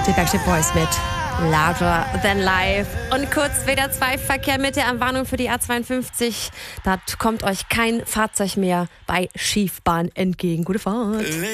Die Backstreet Boys mit Louder Than Life. Und kurz WDR 2 Verkehr mit der Warnung für die A52. Da kommt euch kein Fahrzeug mehr bei Schiefbahn entgegen. Gute Fahrt.